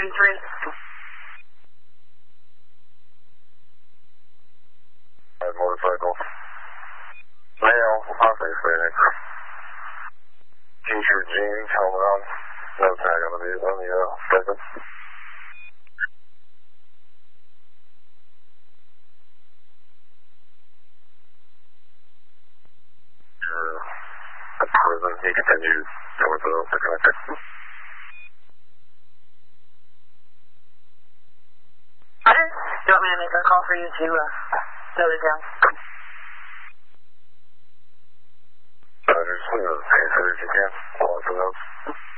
33. Motorcycle. Male, obviously. T-shirt, jeans, helmet on. No tag on the present. You're at prison. He continues towards the connector. Roger. You want me to make a call for you to note it down? Roger. As soon as you can. I'll let them know.